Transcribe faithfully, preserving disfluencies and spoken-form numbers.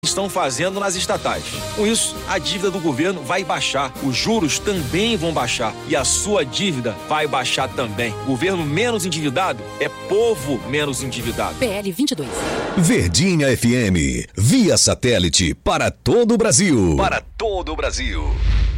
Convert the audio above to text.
estão fazendo nas estatais. Com isso, a dívida do governo vai baixar, os juros também vão baixar e a sua dívida vai baixar também. Governo menos endividado é povo menos endividado. P L vinte e dois. Verdinha F M, via satélite para todo o Brasil. Para todo o Brasil.